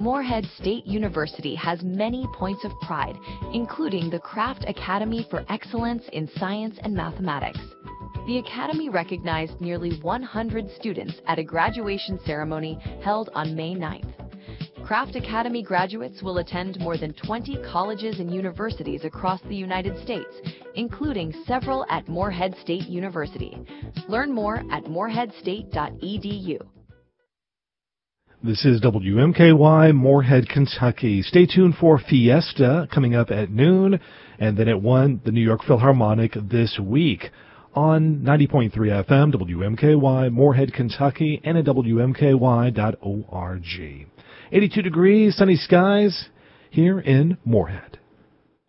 Morehead State University has many points of pride, including the Craft Academy for Excellence in Science and Mathematics. The Academy recognized nearly 100 students at a graduation ceremony held on May 9th. Craft Academy graduates will attend more than 20 colleges and universities across the United States, including several at Morehead State University. Learn more at moreheadstate.edu. This is WMKY, Morehead, Kentucky. Stay tuned for Fiesta coming up at noon, and then at 1, the New York Philharmonic this week on 90.3 FM, WMKY, Morehead, Kentucky, and at WMKY.org. 82 degrees, sunny skies here in Morehead.